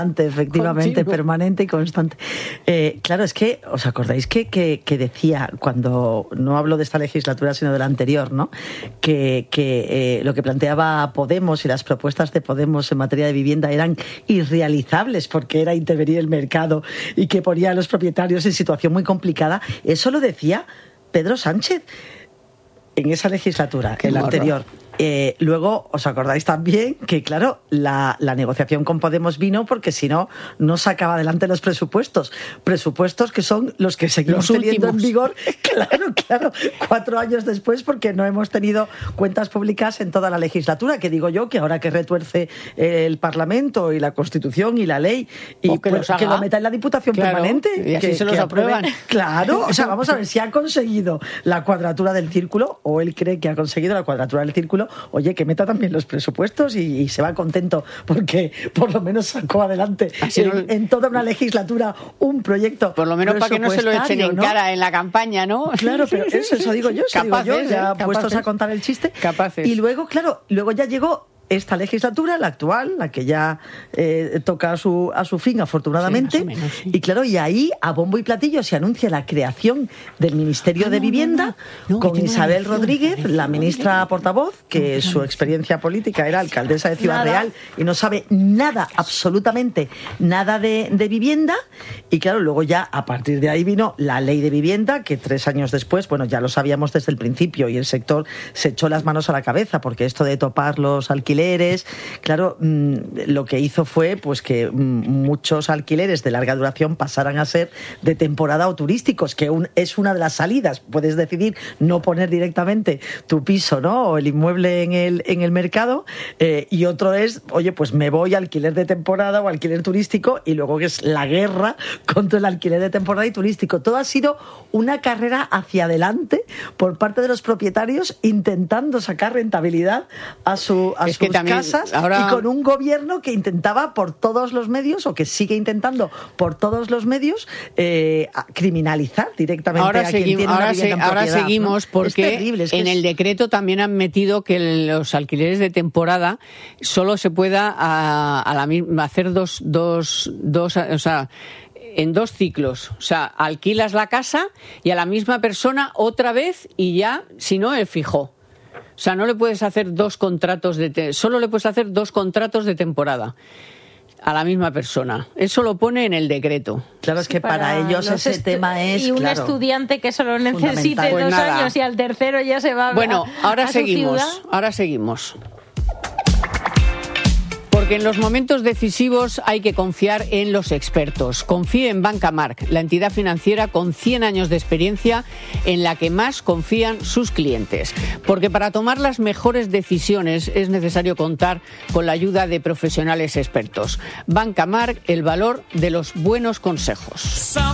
Efectivamente, Continuo. permanente y constante. Claro, es que, ¿os acordáis que decía, cuando no hablo de esta legislatura, sino de la anterior, ¿no? Que lo que planteaba Podemos y las propuestas de Podemos en materia de vivienda eran irrealizables porque era intervenir el mercado y que ponía a los propietarios en situación muy complicada? Eso lo decía Pedro Sánchez en esa legislatura, en la anterior. Luego, ¿os acordáis también que, claro, la negociación con Podemos vino porque si no, no sacaba adelante los presupuestos? Presupuestos que son los que seguimos teniendo en vigor, claro, 4 años después, porque no hemos tenido cuentas públicas en toda la legislatura, que digo yo que ahora que retuerce el Parlamento y la Constitución y la ley, y que lo meta en la Diputación permanente. Y así se los aprueban. Claro, o sea, vamos a ver si ha conseguido la cuadratura del círculo, o él cree que ha conseguido la cuadratura del círculo. Oye, que meta también los presupuestos y se va contento porque por lo menos sacó adelante en toda una legislatura un proyecto. Por lo menos para que no se lo echen en cara en la campaña, ¿no? Claro, pero eso digo yo, ya puestos a contar el chiste. Capaces. Y luego, claro, ya llegó esta legislatura, la actual, la que ya toca a su fin, afortunadamente. Sí, más o menos, sí. Y claro, y ahí, a bombo y platillo, se anuncia la creación del Ministerio de Vivienda con Isabel Rodríguez, la ministra portavoz, que su experiencia política era alcaldesa de Ciudad Real y no sabe nada, absolutamente nada de vivienda. Y claro, luego ya, a partir de ahí vino la ley de vivienda, que 3 años después, bueno, ya lo sabíamos desde el principio, y el sector se echó las manos a la cabeza, porque esto de topar los alquileres, claro, lo que hizo fue pues que muchos alquileres de larga duración pasaran a ser de temporada o turísticos, que es una de las salidas. Puedes decidir no poner directamente tu piso, ¿no?, o el inmueble en el mercado, y otro es, oye, pues me voy a alquiler de temporada o alquiler turístico, y luego que es la guerra contra el alquiler de temporada y turístico. Todo ha sido una carrera hacia adelante por parte de los propietarios, intentando sacar rentabilidad a sus casas, y con un gobierno que intentaba por todos los medios, o que sigue intentando por todos los medios, criminalizar directamente a quien tiene una vivienda en propiedad. Ahora seguimos, ¿no? Porque es terrible, en el decreto también han metido que los alquileres de temporada solo se pueda hacer dos, o sea, en 2 ciclos. O sea, alquilas la casa y a la misma persona otra vez, y ya, si no, el fijo. O sea, no le puedes hacer 2 contratos solo le puedes hacer 2 contratos de temporada a la misma persona. Eso lo pone en el decreto. Claro, es que para ellos ese tema es, y un estudiante que solo necesite pues 2 años y al tercero ya se va ahora a seguimos. su ciudad. Ahora seguimos. Porque en los momentos decisivos hay que confiar en los expertos. Confíe en Banca March, la entidad financiera con 100 años de experiencia en la que más confían sus clientes. Porque para tomar las mejores decisiones es necesario contar con la ayuda de profesionales expertos. Banca March, el valor de los buenos consejos.